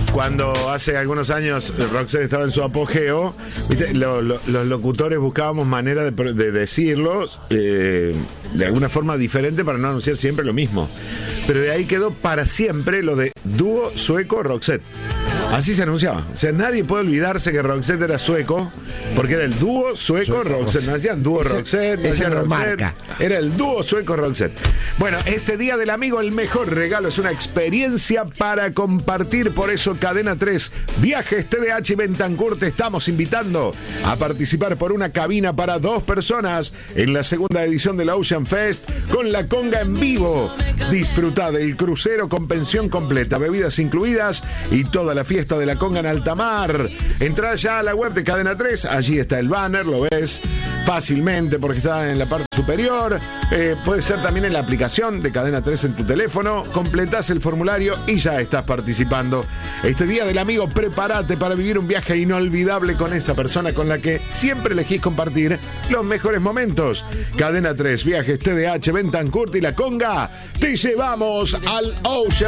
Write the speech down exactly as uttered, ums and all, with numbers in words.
cuando hace algunos años Roxette estaba en su apogeo, ¿viste? Lo, lo, los locutores buscábamos manera de, de decirlo eh, de alguna forma diferente para no anunciar siempre lo mismo. Pero de ahí quedó para siempre lo de dúo sueco-Roxette. Así se anunciaba. O sea, nadie puede olvidarse que Roxette era sueco, porque era el dúo sueco-Roxette. No decían dúo Roxette, no decían Roxette. Era el dúo sueco-Roxette. Bueno, este Día del Amigo, el mejor regalo es una experiencia para compartir. Por eso, Cadena tres, Viajes T D H y Bentancur te estamos invitando a participar por una cabina para dos personas en la segunda edición de la Ocean Fest con la conga en vivo. Disfruta del crucero con pensión completa, bebidas incluidas y toda la fiesta de la conga en alta mar. Entrá ya a la web de Cadena tres, allí está el banner, lo ves fácilmente porque está en la parte superior. Eh, puede ser también en la aplicación de Cadena tres en tu teléfono. Completás el formulario y ya estás participando. Este Día del Amigo, prepárate para vivir un viaje inolvidable con esa persona con la que siempre elegís compartir los mejores momentos. Cadena tres, Viajes T D H, Bentancur y la conga. Te llevamos al Ocean